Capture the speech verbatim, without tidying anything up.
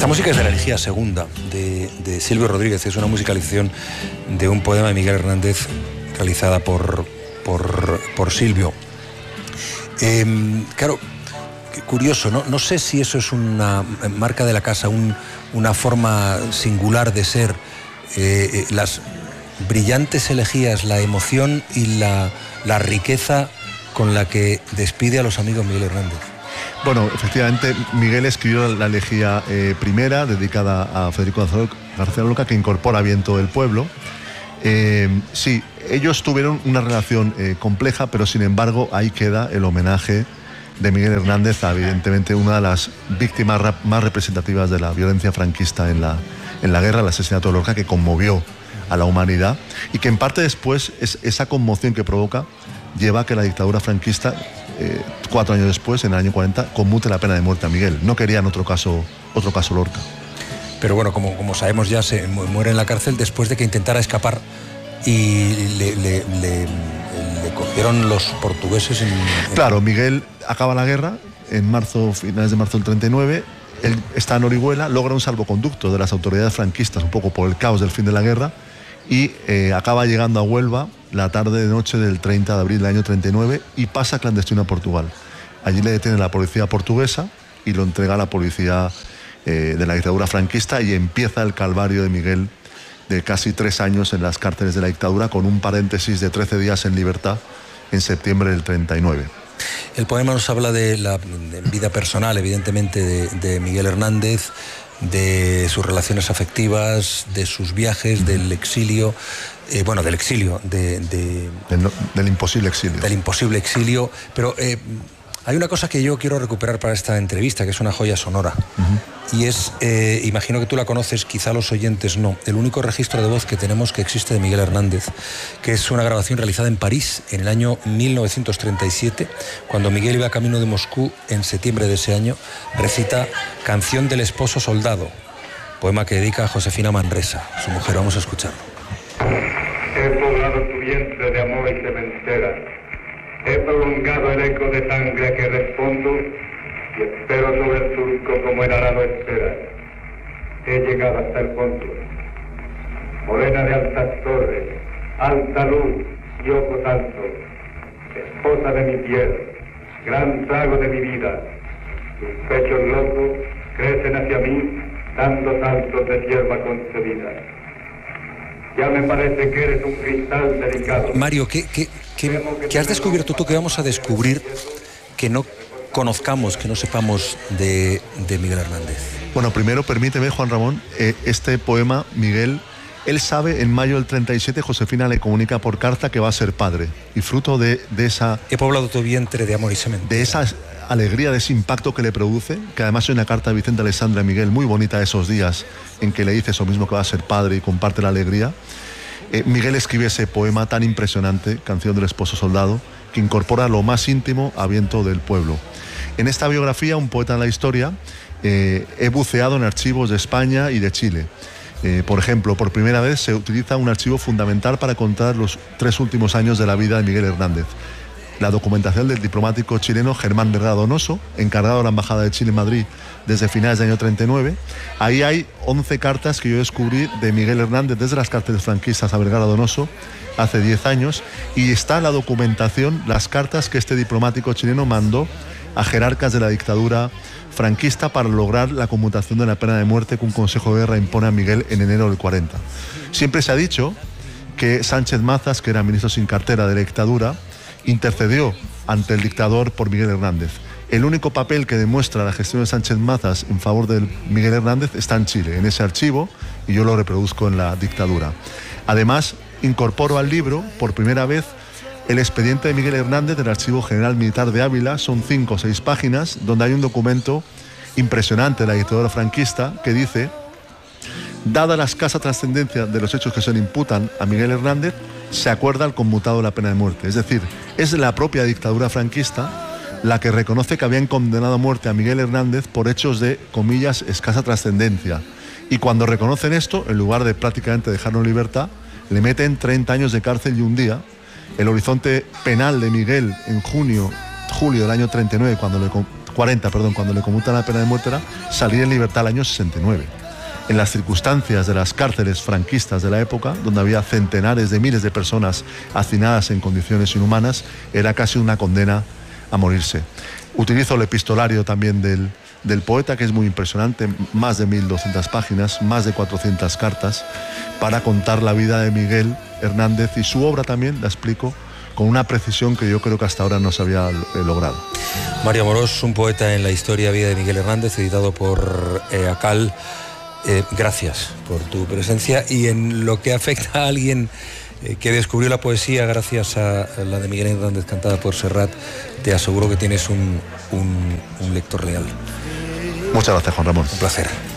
Esta música es de la elegía segunda de, de Silvio Rodríguez, es una musicalización de un poema de Miguel Hernández realizada por, por, por Silvio. Eh, claro, curioso, ¿no? No sé si eso es una marca de la casa, un, una forma singular de ser, eh, las brillantes elegías, la emoción y la, la riqueza con la que despide a los amigos Miguel Hernández. Bueno, efectivamente, Miguel escribió la elegía eh, primera, dedicada a Federico García Lorca, que incorpora Viento del Pueblo. Eh, sí, ellos tuvieron una relación eh, compleja, pero sin embargo ahí queda el homenaje de Miguel Hernández a, evidentemente, una de las víctimas rap, más representativas de la violencia franquista en la, en la guerra, el asesinato de Lorca, que conmovió a la humanidad y que en parte después es, esa conmoción que provoca lleva a que la dictadura franquista, eh, cuatro años después, en el año cuarenta, conmute la pena de muerte a Miguel. No querían otro caso, otro caso Lorca. Pero bueno, como, como sabemos ya, se muere en la cárcel después de que intentara escapar y le, le, le, le cogieron los portugueses en... Claro, Miguel acaba la guerra en marzo, finales de marzo del treinta y nueve, él está en Orihuela, logra un salvoconducto de las autoridades franquistas, un poco por el caos del fin de la guerra, y eh, acaba llegando a Huelva la tarde de noche del treinta de abril del año treinta y nueve y pasa clandestino a Portugal. Allí le detiene la policía portuguesa y lo entrega a la policía eh, de la dictadura franquista, y empieza el calvario de Miguel de casi tres años en las cárceles de la dictadura, con un paréntesis de trece días en libertad en septiembre del treinta y nueve. El poema nos habla de la de vida personal, evidentemente, de, de Miguel Hernández, de sus relaciones afectivas, de sus viajes, del exilio, eh, bueno, del exilio, de, de, del, del imposible exilio. Del imposible exilio, pero eh, hay una cosa que yo quiero recuperar para esta entrevista, que es una joya sonora, uh-huh. y es, eh, imagino que tú la conoces, quizá los oyentes no, el único registro de voz que tenemos que existe de Miguel Hernández, que es una grabación realizada en París en el año mil novecientos treinta y siete, cuando Miguel iba camino de Moscú en septiembre de ese año, recita Canción del esposo soldado, poema que dedica a Josefina Manresa, su mujer. Vamos a escucharlo. He poblado tu vientre de amor y sementera. He prolongado el eco de sangre a que respondo y espero sobre el surco como el arado espera. He llegado hasta el fondo. Morena de altas torres, alta luz y ojos altos, esposa de mi piel, gran trago de mi vida. Tus pechos locos crecen hacia mí, dando saltos de hierba concebida. Ya me parece que eres un cristal delicado. Mario, ¿qué, qué, qué, qué has descubierto tú que vamos a descubrir que no conozcamos, que no sepamos de, de Miguel Hernández? Bueno, primero permíteme, Juan Ramón, eh, este poema, Miguel, él sabe, en mayo del treinta y siete, Josefina le comunica por carta que va a ser padre, y fruto de, de esa... He poblado tu vientre de amor y semen. De esa alegría, de ese impacto que le produce, que además hay una carta de Vicente Alessandra a Miguel muy bonita de esos días en que le dice eso mismo, que va a ser padre y comparte la alegría. Eh, Miguel escribe ese poema tan impresionante, Canción del esposo soldado, que incorpora lo más íntimo a Viento del Pueblo. En esta biografía, Un poeta en la historia, eh, he buceado en archivos de España y de Chile. Eh, por ejemplo, por primera vez se utiliza un archivo fundamental para contar los tres últimos años de la vida de Miguel Hernández. La documentación del diplomático chileno Germán Vergara Donoso, encargado de la Embajada de Chile en Madrid desde finales del año treinta y nueve. Ahí hay once cartas que yo descubrí de Miguel Hernández desde las cárceles franquistas a Vergara Donoso hace diez años, y está en la documentación las cartas que este diplomático chileno mandó a jerarcas de la dictadura franquista para lograr la conmutación de la pena de muerte que un Consejo de Guerra impone a Miguel en enero del cuarenta. Siempre se ha dicho que Sánchez Mazas, que era ministro sin cartera de la dictadura, intercedió ante el dictador por Miguel Hernández. El único papel que demuestra la gestión de Sánchez Mazas en favor de Miguel Hernández está en Chile, en ese archivo, y yo lo reproduzco en la dictadura. Además, incorporo al libro, por primera vez, el expediente de Miguel Hernández del Archivo General Militar de Ávila. Son cinco o seis páginas, donde hay un documento impresionante de la dictadura franquista que dice: dada la escasa trascendencia de los hechos que se le imputan a Miguel Hernández, se acuerda el conmutado de la pena de muerte. Es decir, es la propia dictadura franquista la que reconoce que habían condenado a muerte a Miguel Hernández por hechos de, comillas, escasa trascendencia. Y cuando reconocen esto, en lugar de prácticamente dejarlo en libertad, le meten treinta años de cárcel y un día. El horizonte penal de Miguel en junio, julio del año treinta y nueve, cuando le, cuarenta, perdón, cuando le conmutan la pena de muerte, era salir en libertad al año sesenta y nueve. En las circunstancias de las cárceles franquistas de la época, donde había centenares de miles de personas hacinadas en condiciones inhumanas, era casi una condena a morirse. Utilizo el epistolario también del, del poeta, que es muy impresionante, más de mil doscientas páginas, más de cuatrocientas cartas, para contar la vida de Miguel Hernández, y su obra también la explico con una precisión que yo creo que hasta ahora no se había logrado. Mario Amorós, un poeta en la historia vida de Miguel Hernández, editado por eh, ACAL. Eh, gracias por tu presencia, y en lo que afecta a alguien eh, que descubrió la poesía gracias a la de Miguel Hernández cantada por Serrat, te aseguro que tienes un, un, un lector leal. Muchas gracias, Juan Ramón. Un placer.